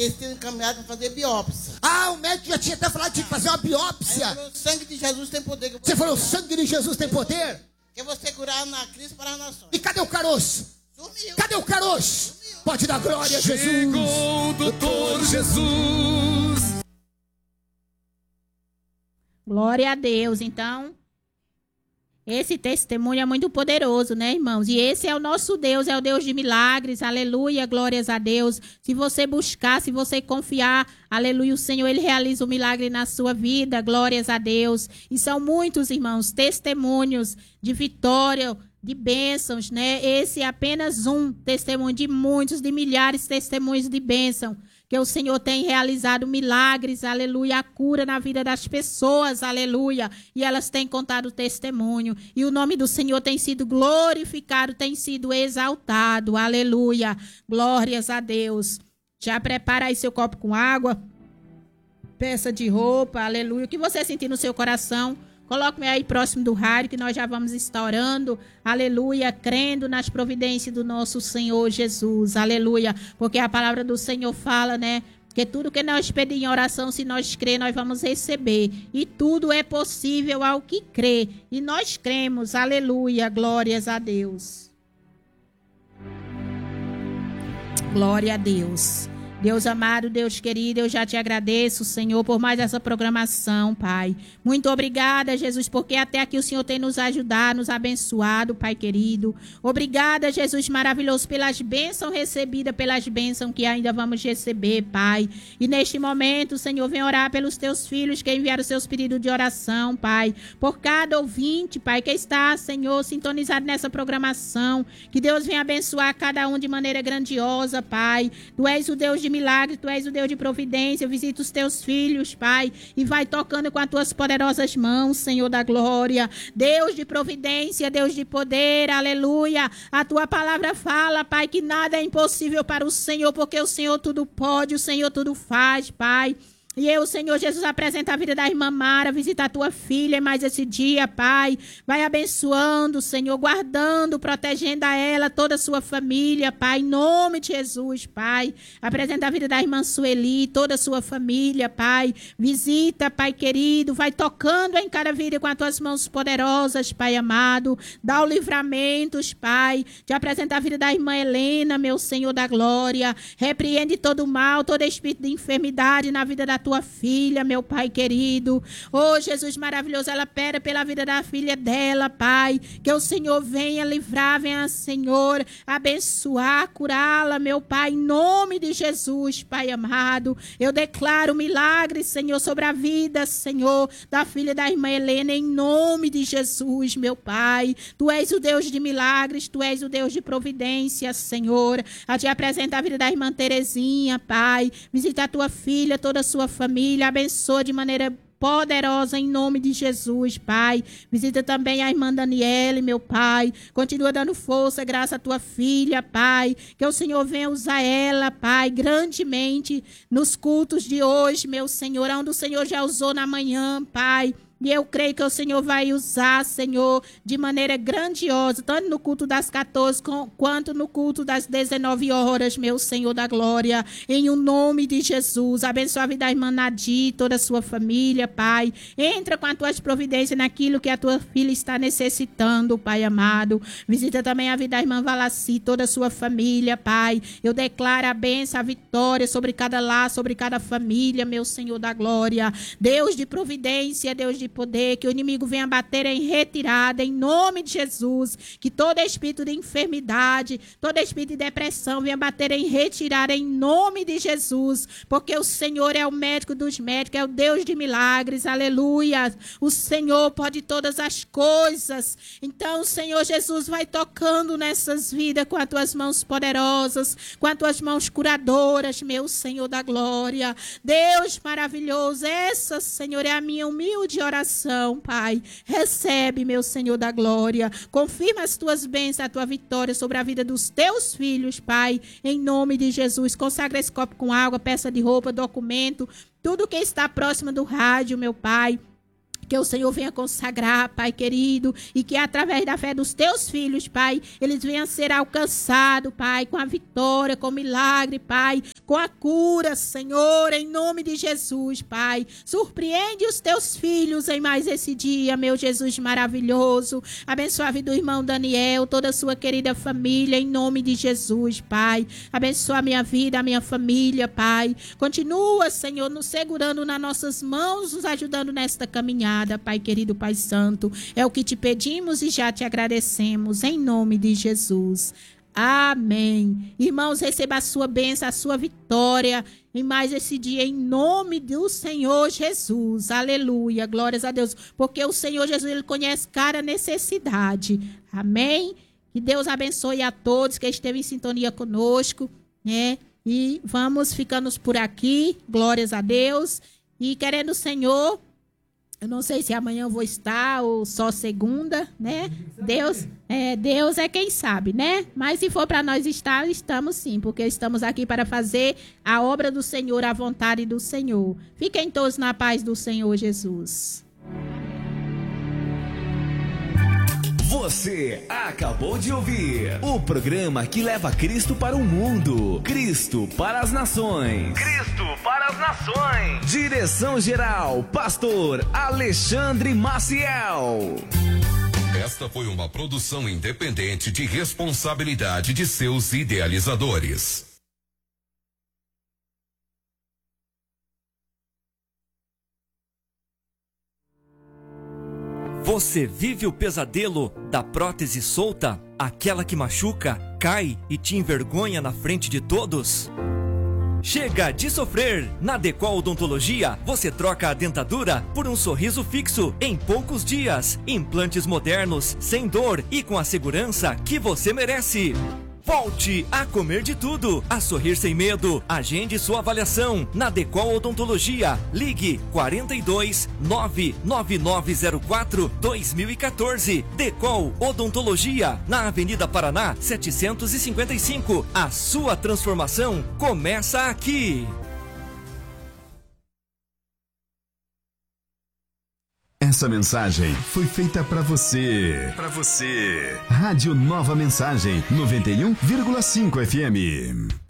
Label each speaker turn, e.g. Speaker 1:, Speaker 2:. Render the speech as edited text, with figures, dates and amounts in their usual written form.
Speaker 1: eles tinham encaminhado para fazer biópsia.
Speaker 2: Ah, o médico já tinha até falado que tinha que fazer uma biópsia.
Speaker 1: Aí falou, o sangue de Jesus tem poder.
Speaker 2: Você falou, o sangue de Jesus tem poder?
Speaker 1: Que você curar na crise para as nações.
Speaker 2: E cadê o caroço?
Speaker 1: Sumiu.
Speaker 2: Cadê o caroço? Pode dar glória a Jesus.
Speaker 3: Chegou o doutor Jesus.
Speaker 4: Glória a Deus. Então, esse testemunho é muito poderoso, né, irmãos? E esse é o nosso Deus, é o Deus de milagres. Aleluia, glórias a Deus. Se você buscar, se você confiar, aleluia, o Senhor, Ele realiza o milagre na sua vida. Glórias a Deus. E são muitos, irmãos, testemunhos de vitória, de bênçãos, né? Esse é apenas um testemunho de muitos, de milhares de testemunhos de bênção, que o Senhor tem realizado milagres, aleluia, a cura na vida das pessoas, aleluia, e elas têm contado o testemunho, e o nome do Senhor tem sido glorificado, tem sido exaltado, aleluia, glórias a Deus. Já prepara aí seu copo com água, peça de roupa, aleluia, o que você sentir no seu coração, coloque-me aí próximo do rádio, que nós já vamos estar orando, aleluia, crendo nas providências do nosso Senhor Jesus, aleluia, porque a palavra do Senhor fala, né, que tudo que nós pedimos em oração, se nós crer, nós vamos receber, e tudo é possível ao que crê, e nós cremos, aleluia, glórias a Deus. Glória a Deus. Deus amado, Deus querido, eu já te agradeço, Senhor, por mais essa programação, Pai. Muito obrigada, Jesus, porque até aqui o Senhor tem nos ajudado, nos abençoado, Pai querido. Obrigada, Jesus maravilhoso, pelas bênçãos recebidas, pelas bênçãos que ainda vamos receber, Pai. E neste momento, Senhor, vem orar pelos teus filhos que enviaram seus pedidos de oração, Pai. Por cada ouvinte, Pai, que está, Senhor, sintonizado nessa programação. Que Deus venha abençoar cada um de maneira grandiosa, Pai. Tu és o Deus de milagre, tu és o Deus de providência, visita os teus filhos, Pai, e vai tocando com as tuas poderosas mãos, Senhor da glória, Deus de providência, Deus de poder, aleluia, a tua palavra fala, Pai, que nada é impossível para o Senhor, porque o Senhor tudo pode, o Senhor tudo faz, Pai. E eu, Senhor Jesus, apresenta a vida da irmã Mara, visita a tua filha mais esse dia, Pai. Vai abençoando, Senhor, guardando, protegendo a ela, toda a sua família, Pai, em nome de Jesus, Pai. Apresenta a vida da irmã Sueli, toda a sua família, Pai. Visita, Pai querido, vai tocando em cada vida com as tuas mãos poderosas, Pai amado. Dá o livramentos, Pai. Te apresenta a vida da irmã Helena, meu Senhor da glória. Repreende todo o mal, todo espírito de enfermidade na vida da tua filha, meu Pai querido. Oh, Jesus maravilhoso, ela pede pela vida da filha dela, Pai, que o Senhor venha livrar, venha, Senhor, abençoar, curá-la, meu Pai, em nome de Jesus, Pai amado. Eu declaro milagre, Senhor, sobre a vida, Senhor, da filha da irmã Helena, em nome de Jesus, meu Pai. Tu és o Deus de milagres, tu és o Deus de providência, Senhor. A te apresenta a vida da irmã Terezinha, Pai. Visita a tua filha, toda a sua família, abençoa de maneira poderosa em nome de Jesus, Pai. Visita também a irmã Daniele, meu Pai. Continua dando força, graça à tua filha, Pai. Que o Senhor venha usar ela, Pai, grandemente nos cultos de hoje, meu Senhor, onde o Senhor já usou na manhã, Pai. E eu creio que o Senhor vai usar, Senhor, de maneira grandiosa, tanto no culto das 14 quanto no culto das 19 horas, meu Senhor da glória. Em o nome de Jesus, abençoa a vida da irmã Nadir, toda a sua família, Pai. Entra com as tuas providências naquilo que a tua filha está necessitando, Pai amado. Visita também a vida da irmã Valaci, toda a sua família, Pai. Eu declaro a bênção, a vitória sobre cada lar, sobre cada família, meu Senhor da glória. Deus de providência, Deus de poder, que o inimigo venha bater em retirada, em nome de Jesus, que todo espírito de enfermidade, todo espírito de depressão venha bater em retirada, em nome de Jesus, porque o Senhor é o médico dos médicos, é o Deus de milagres, aleluia, o Senhor pode todas as coisas, então o Senhor Jesus vai tocando nessas vidas com as tuas mãos poderosas, com as tuas mãos curadoras, meu Senhor da glória, Deus maravilhoso, essa, Senhor, é a minha humilde oração, Pai. Recebe, meu Senhor da glória. Confirma as tuas bênçãos, a tua vitória sobre a vida dos teus filhos, Pai. Em nome de Jesus. Consagra esse copo com água, peça de roupa, documento. Tudo que está próximo do rádio, meu Pai. Que o Senhor venha consagrar, Pai querido, e que através da fé dos teus filhos, Pai, eles venham ser alcançados, Pai, com a vitória, com o milagre, Pai, com a cura, Senhor, em nome de Jesus, Pai. Surpreende os teus filhos em mais esse dia, meu Jesus maravilhoso. Abençoa a vida do irmão Daniel, toda a sua querida família, em nome de Jesus, Pai. Abençoa a minha vida, a minha família, Pai. Continua, Senhor, nos segurando nas nossas mãos, nos ajudando nesta caminhada, Pai querido, Pai santo. É o que te pedimos e já te agradecemos, em nome de Jesus. Amém. Irmãos, receba a sua bênção, a sua vitória em mais esse dia, em nome do Senhor Jesus. Aleluia. Glórias a Deus. Porque o Senhor Jesus, Ele conhece cada necessidade. Amém. Que Deus abençoe a todos que esteve em sintonia conosco, né? E vamos ficando por aqui. Glórias a Deus. E querendo o Senhor, eu não sei se amanhã eu vou estar ou só segunda, né? Deus é quem sabe, né? Mas se for para nós estar, estamos sim, porque estamos aqui para fazer a obra do Senhor, a vontade do Senhor. Fiquem todos na paz do Senhor Jesus.
Speaker 5: Você acabou de ouvir o programa que leva Cristo para o mundo, Cristo para as nações. Cristo para as nações. Direção geral, Pastor Alexandre Maciel.
Speaker 3: Esta foi uma produção independente de responsabilidade de seus idealizadores.
Speaker 6: Você vive o pesadelo da prótese solta? Aquela que machuca, cai e te envergonha na frente de todos? Chega de sofrer! Na Decol Odontologia, você troca a dentadura por um sorriso fixo em poucos dias. Implantes modernos, sem dor e com a segurança que você merece. Volte a comer de tudo, a sorrir sem medo. Agende sua avaliação na Decol Odontologia. Ligue 42 99904 2014. Decol Odontologia, na Avenida Paraná 755. A sua transformação começa aqui.
Speaker 7: Essa mensagem foi feita para você. Rádio Nova Mensagem 91,5 FM.